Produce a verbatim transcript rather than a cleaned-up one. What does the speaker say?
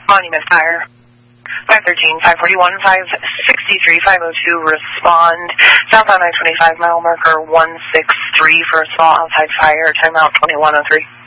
Monument Fire. five thirteen, five forty-one, five sixty-three, five oh two, respond. Southbound I twenty-five, mile marker one six three for a small outside fire, timeout twenty-one oh three.